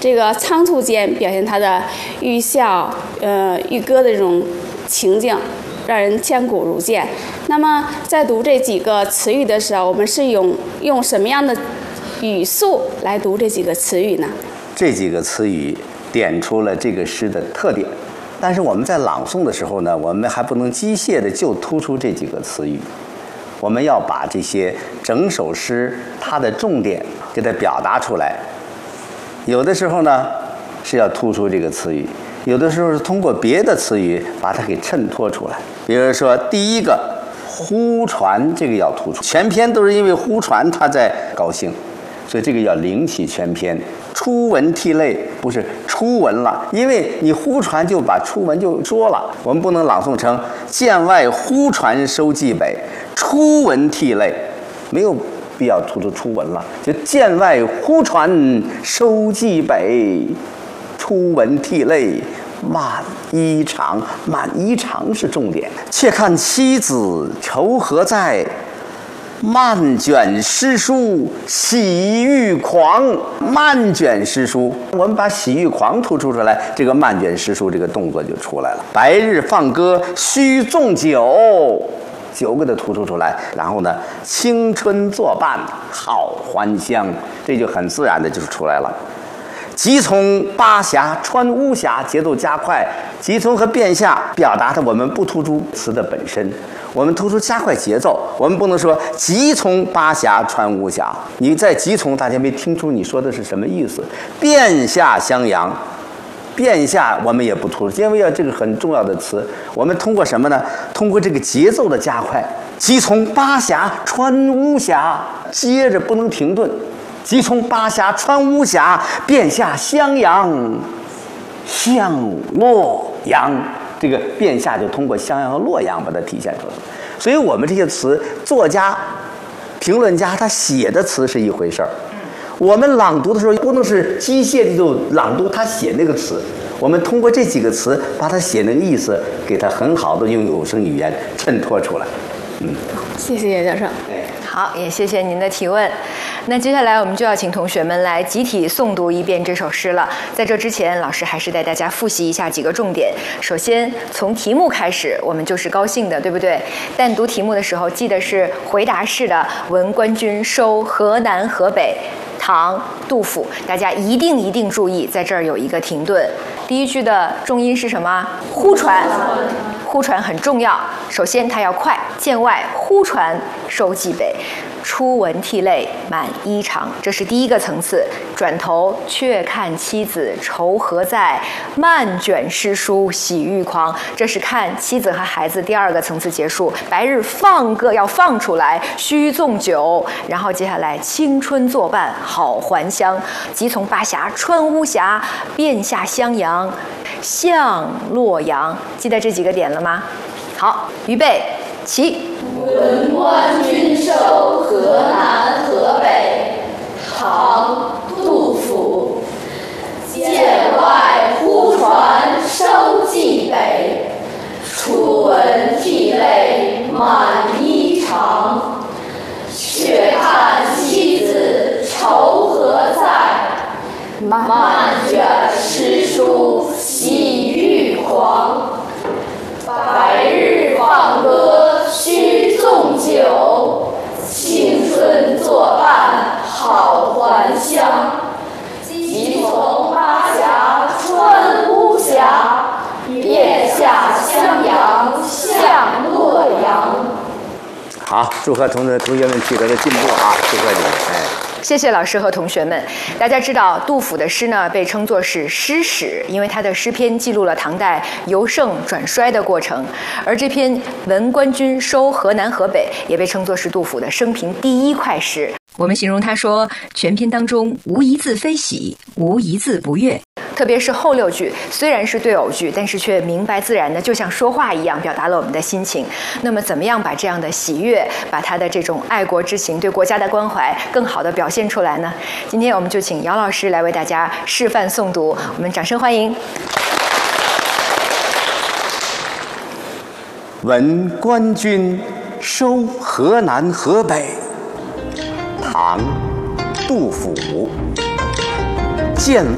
这个仓促间表现他的欲笑欲歌的这种情境，让人千古如见。那么在读这几个词语的时候，我们是用什么样的语速来读这几个词语呢？ 这几个词语点出了这个诗的特点，但是我们在朗诵的时候呢，我们还不能机械的就突出这几个词语，我们要把这些整首诗它的重点给它表达出来。有的时候呢是要突出这个词语，有的时候是通过别的词语把它给衬托出来。比如说第一个呼传，这个要突出，全篇都是因为呼传他在高兴，所以这个要领起全篇。初闻涕泪不是初闻了，因为你呼传就把初闻就说了，我们不能朗诵成剑外呼传收蓟北，初闻涕泪，没有必要突出初闻了，就剑外呼传收蓟北，初闻涕泪漫衣裳，漫衣裳是重点。且看妻子愁何在，漫卷诗书喜欲狂。漫卷诗书，我们把喜欲狂突出出来，这个漫卷诗书这个动作就出来了。白日放歌须纵酒，酒给它突出出来，然后呢，青春作伴好还乡，这就很自然的就出来了。急从巴峡穿巫峡，节奏加快。急从和变下表达的我们不突出词的本身，我们突出加快节奏。我们不能说急从巴峡穿巫峡，你在急从大家没听出你说的是什么意思。变下襄阳，变下我们也不突出，因为这个很重要的词，我们通过什么呢？通过这个节奏的加快。急从巴峡穿巫峡，接着不能停顿。急从巴峡穿巫峡，变下襄阳向洛阳，这个变下就通过襄阳和洛阳把它体现出来了。所以我们这些词，作家、评论家他写的词是一回事儿，我们朗读的时候不能是机械的就朗读他写那个词，我们通过这几个词把他写那个意思给他很好的用有声语言衬托出来。 谢谢叶教授。 好，也谢谢您的提问。那接下来我们就要请同学们来集体诵读一遍这首诗了。在这之前，老师还是带大家复习一下几个重点。首先，从题目开始，我们就是高兴的，对不对？但读题目的时候，记得是回答式的。闻官军收河南河北，唐杜甫。大家一定注意，在这儿有一个停顿。第一句的重音是什么？呼传。呼传很重要，首先它要快，剑外呼传收蓟北，初闻涕泪满衣裳，这是第一个层次。转头却看妻子愁何在，漫卷诗书喜欲狂，这是看妻子和孩子第二个层次结束。白日放歌要放出来，须纵酒，然后接下来青春作伴好还乡，急从巴峡穿巫峡，变下襄阳向洛阳。记得这几个点了吗？好，预备起。 闻官军收河南河北，唐杜甫。剑外呼传收蓟北，初闻涕泪满衣裳。却看妻子愁何在，漫卷诗书喜欲狂。白日放歌须纵酒，青春作伴好还乡。急从巴峡穿巫峡，变下襄阳向洛阳。 好，祝贺同学们取得了进步啊！祝贺你们！ 谢谢老师和同学们。大家知道，杜甫的诗呢被称作是诗史，因为他的诗篇记录了唐代由盛转衰的过程。而这篇《闻官军收河南河北》也被称作是杜甫的生平第一快诗。我们形容他说，全篇当中无一字非喜，无一字不悦。特别是后6句，虽然是对偶句，但是却明白自然的，就像说话一样，表达了我们的心情。那么，怎么样把这样的喜悦，把他的这种爱国之情、对国家的关怀，更好的表现出来呢？今天我们就请姚老师来为大家示范诵读，我们掌声欢迎。 闻官军收河南河北，唐杜甫。剑